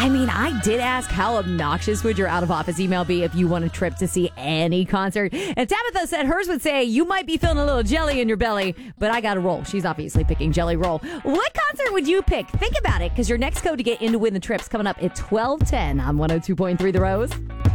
I mean, I did ask how obnoxious would your out-of-office email be if you won a trip to see any concert. And Tabitha said hers would say, you might be feeling a little jelly in your belly, but I got to roll. She's obviously picking Jelly Roll. What concert would you pick? Think about it, because your next code to get in to win the trip's coming up at 12:10 on 102.3 The Rose.